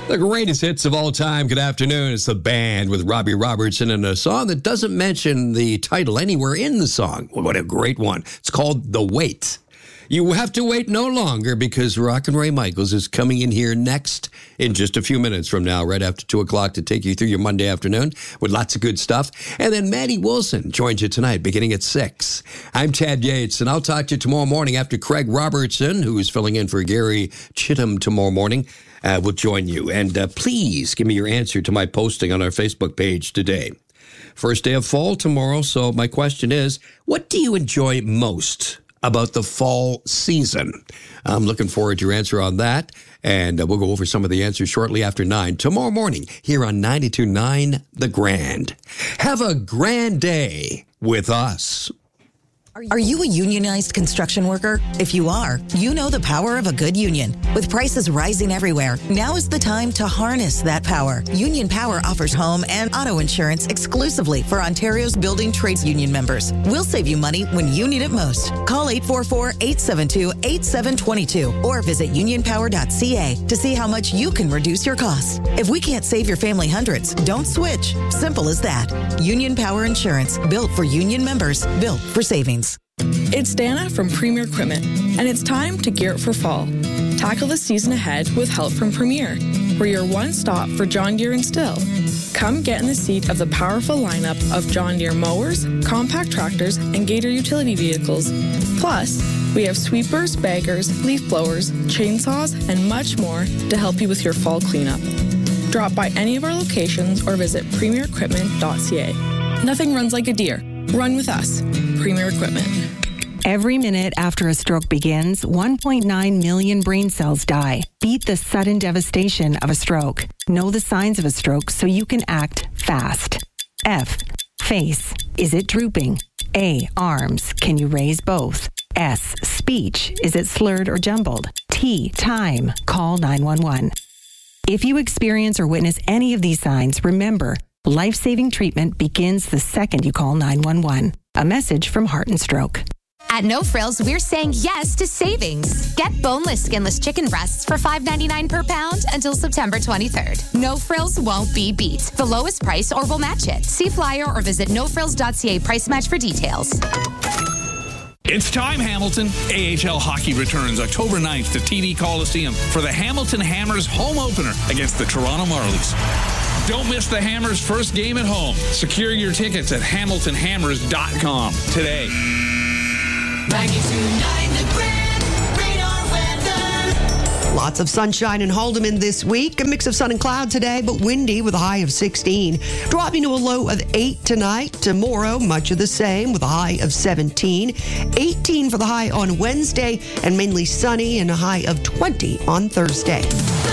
The greatest hits of all time. Good afternoon. It's The Band with Robbie Robertson and a song that doesn't mention the title anywhere in the song. Well, what a great one. It's called The Wait. You have to wait no longer because Rockin' Ray Michaels is coming in here next in just a few minutes from now, right after 2 o'clock to take you through your Monday afternoon with lots of good stuff. And then Maddie Wilson joins you tonight beginning at 6. I'm Tad Yates, and I'll talk to you tomorrow morning after Craig Robertson, who's filling in for Gary Chittum tomorrow morning, will join you. And please give me your answer to my posting on our Facebook page today. First day of fall tomorrow, so my question is, what do you enjoy most about the fall season? I'm looking forward to your answer on that, and we'll go over some of the answers shortly after 9 tomorrow morning here on 92.9 The Grand. Have a grand day with us. Are you a unionized construction worker? If you are, you know the power of a good union. With prices rising everywhere, now is the time to harness that power. Union Power offers home and auto insurance exclusively for Ontario's building trades union members. We'll save you money when you need it most. Call 844-872-8722 or visit unionpower.ca to see how much you can reduce your costs. If we can't save your family hundreds, don't switch. Simple as that. Union Power Insurance, built for union members, built for savings. It's Dana from Premier Equipment, and it's time to gear up for fall. Tackle the season ahead with help from Premier. We're your one stop for John Deere and Stihl. Come get in the seat of the powerful lineup of John Deere mowers, compact tractors, and Gator utility vehicles. Plus, we have sweepers, baggers, leaf blowers, chainsaws, and much more to help you with your fall cleanup. Drop by any of our locations or visit premierequipment.ca. Nothing runs like a Deere. Run with us. Premier Equipment. Every minute after a stroke begins, 1.9 million brain cells die. Beat the sudden devastation of a stroke. Know the signs of a stroke so you can act fast. F. Face. Is it drooping? A. Arms. Can you raise both? S. Speech. Is it slurred or jumbled? T. Time. Call 911. If you experience or witness any of these signs, remember, life-saving treatment begins the second you call 911. A message from Heart and Stroke. At No Frills, we're saying yes to savings. Get boneless, skinless chicken breasts for $5.99 per pound until September 23rd. No Frills won't be beat. The lowest price or we'll match it. See flyer or visit nofrills.ca price match for details. It's time, Hamilton. AHL hockey returns October 9th to TD Coliseum for the Hamilton Hammers home opener against the Toronto Marlies. Don't miss the Hammers' first game at home. Secure your tickets at hamiltonhammers.com today. 92.9 The Grand, radar weather. Lots of sunshine in Haldeman this week. A mix of sun and cloud today, but windy with a high of 16. Dropping to a low of 8 tonight. Tomorrow, much of the same with a high of 17. 18 for the high on Wednesday, and mainly sunny and a high of 20 on Thursday.